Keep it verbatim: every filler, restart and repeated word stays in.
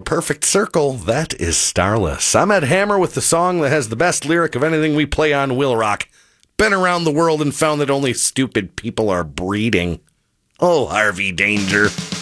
Perfect Circle, that is Starless. I'm Ed Hammer with the song that has the best lyric of anything we play on Will Rock. Been around the world and found that only stupid people are breeding. Oh, Harvey Danger.